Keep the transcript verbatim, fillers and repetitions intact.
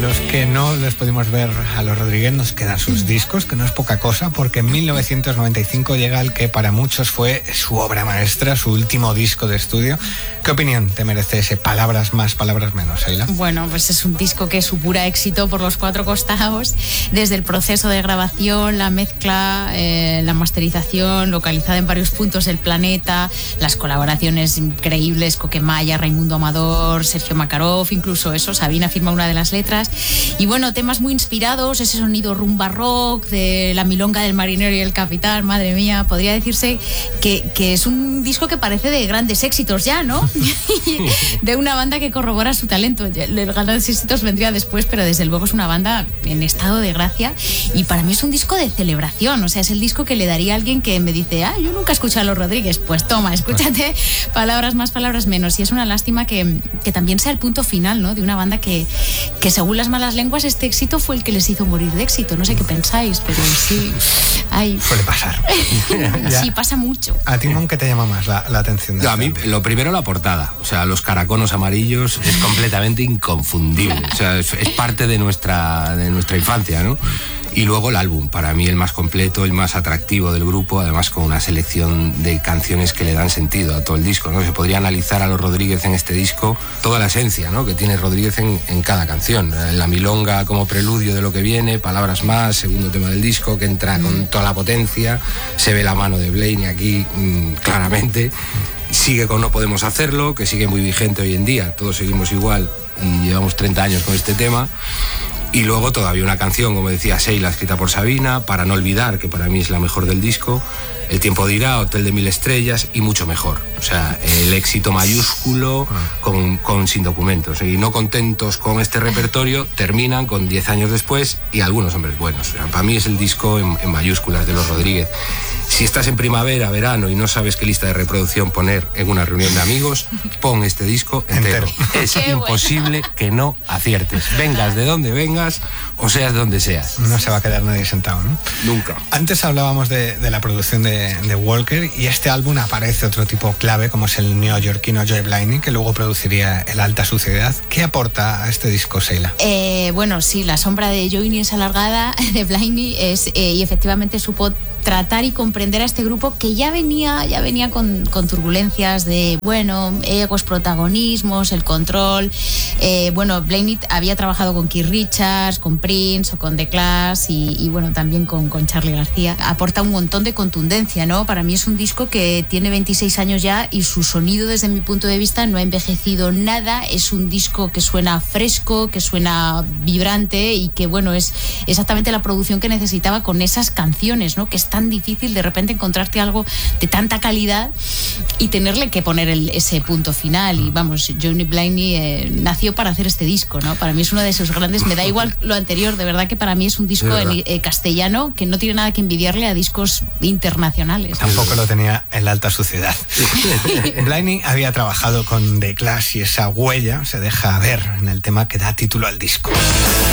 los que no les pudimos ver a los Rodríguez nos quedan sus discos, que no es poca cosa, porque en mil novecientos noventa y cinco llega el que para muchos fue su obra maestra, su último disco de estudio. ¿Qué opinión te merece ese Palabras más, palabras menos, Sheila? Bueno, pues es un disco que es su pura éxito por los cuatro costados, desde el proceso de grabación, la mezcla, eh, la masterización, localizada en varios puntos del planeta, las colaboraciones increíbles, Coquemaya, Raimundo Amador, Sergio Makarov, incluso eso, Sabina firma una de las letras. Y bueno, temas muy inspirados, ese sonido rumba rock, de la milonga del marinero y el capitán, madre mía, podría decirse que, que es un disco que parece de grandes éxitos ya, ¿no? De una banda que corrobora su talento. El grandes éxitos vendría después, pero desde luego es una banda en estado de gracia y para mí es un disco de celebración, o sea, es el disco que le daría a alguien que me dice, ah, yo nunca he escuchado a los Rodríguez, pues toma, escúchate Palabras más, palabras menos. Y es una lástima que, que también sea el punto final, ¿no? De una banda que, que según las malas lenguas este éxito fue el que les hizo morir de éxito. No sé qué pensáis, pero sí, hay... Suele pasar. Sí, pasa mucho. ¿A ti, Mon, qué te llama más la, la atención? De no, a mí, lo primero, la portada. O sea, los caraconos amarillos es completamente inconfundible. O sea, es, es parte de nuestra, de nuestra infancia, ¿no? Y luego el álbum, para mí el más completo, el más atractivo del grupo, además con una selección de canciones que le dan sentido a todo el disco, ¿no? Se podría analizar a los Rodríguez en este disco toda la esencia, ¿no?, que tiene Rodríguez en, en cada canción. La milonga como preludio de lo que viene, Palabras más, segundo tema del disco, que entra con toda la potencia, se ve la mano de Blaney aquí mmm, claramente. Sigue con No podemos hacerlo, que sigue muy vigente hoy en día, todos seguimos igual y llevamos treinta años con este tema. Y luego todavía una canción, como decía Sheila, escrita por Sabina, Para no olvidar, que para mí es la mejor del disco, El tiempo dirá, Hotel de mil estrellas y mucho mejor. O sea, el éxito mayúsculo con, con Sin documentos. Y no contentos con este repertorio, terminan con diez años después y Algunos hombres buenos. O sea, para mí es el disco en, en mayúsculas de los Rodríguez. Si estás en primavera, verano y no sabes qué lista de reproducción poner en una reunión de amigos, pon este disco entero. entero. Es qué imposible bueno. que no aciertes. Vengas de donde vengas o seas de donde seas. No se va a quedar nadie sentado, ¿no? Nunca. Antes hablábamos de, de la producción de, de Walker y este álbum aparece otro tipo clave como es el neoyorquino Joe Blaney, que luego produciría El Alta Suciedad. ¿Qué aporta a este disco, Sheila? Eh, bueno, sí, la sombra de Joe Innes alargada de Blaney es, eh, y efectivamente supo tratar y comprender a este grupo que ya venía, ya venía con, con turbulencias de, bueno, egos, protagonismos, el control. Eh, bueno, Blaney había trabajado con Keith Richards, con Prince o con The Clash y, y bueno, también con, con Charly García. Aporta un montón de contundencia, ¿no? Para mí es un disco que tiene veintiséis años ya y su sonido, desde mi punto de vista, no ha envejecido nada. Es un disco que suena fresco, que suena vibrante y que, bueno, es exactamente la producción que necesitaba con esas canciones, ¿no? Que es tan difícil de repente encontrarte algo de tanta calidad y tenerle que poner el, ese punto final. Y vamos, Johnny Blaney eh, nació para hacer este disco, ¿no? Para mí es uno de esos grandes, me da igual lo anterior, de verdad que para mí es un disco en eh, castellano que no tiene nada que envidiarle a discos internacionales. Tampoco lo tenía en La Alta Suciedad. Blaney había trabajado con The Clash y esa huella se deja ver en el tema que da título al disco.